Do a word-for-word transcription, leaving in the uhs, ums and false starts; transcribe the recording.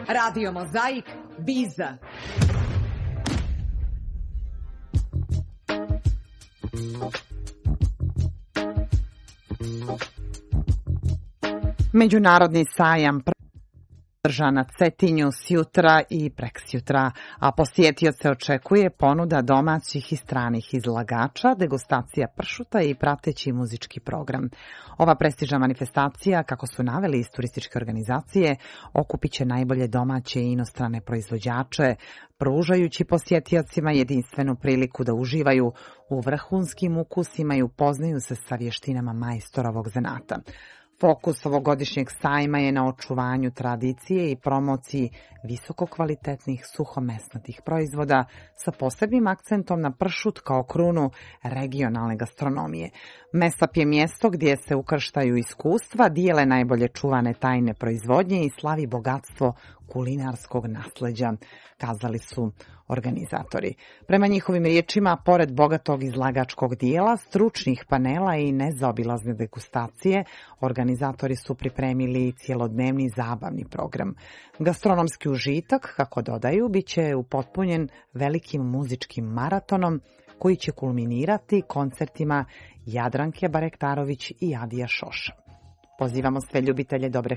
Radio Mozaik, Biza. Međunarodni sajam održa na Cetinju sjutra i preksjutra, a posjetioce očekuje ponuda domaćih i stranih izlagača, degustacija pršuta i prateći muzički program. Ova prestižna manifestacija, kako su naveli iz turističke organizacije, okupit će najbolje domaće i inostrane proizvođače, pružajući posjetiocima jedinstvenu priliku da uživaju u vrhunskim ukusima i upoznaju se sa vještinama majstora ovog zanata. Fokus ovogodišnjeg sajma je na očuvanju tradicije i promociji visokokvalitetnih suhomesnatih proizvoda sa posebnim akcentom na pršut kao krunu regionalne gastronomije. Mesap je mjesto gdje se ukrštaju iskustva, dijele najbolje čuvane tajne proizvodnje i slavi bogatstvo kulinarskog nasleđa, kazali su organizatori. Prema njihovim riječima, pored bogatog izlagačkog dijela, stručnih panela i nezaobilazne degustacije, organizatori su pripremili cjelodnevni zabavni program. Gastronomski užitak, kako dodaju, bit će upotpunjen velikim muzičkim maratonom koji će kulminirati koncertima Jadranke Barektarović i Adija Šoša. Pozivamo sve ljubitelje dobre